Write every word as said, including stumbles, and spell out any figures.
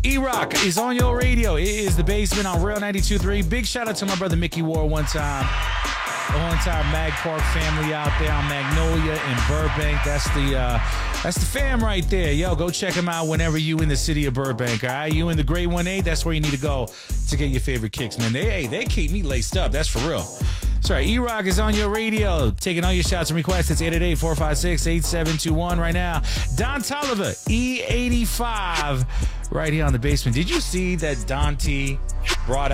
E-Rock is on your radio. It is The Basement on Real ninety-two point three. Big shout out to my brother Mickey Ward one time. The whole entire Mag Park family out there on Magnolia in Burbank. That's the uh, that's the fam right there. Yo, go check them out whenever you in the city of Burbank, all right? You in the Grade one A, that's where you need to go to get your favorite kicks, man. They, hey, they keep me laced up. That's for real. Sorry, E-Rock is on your radio, taking all your shots and requests. It's eight eight eight, four five six, eight seven two one right now. Don Tolliver, E eighty-five, right here on The Basement. Did you see that Don T brought out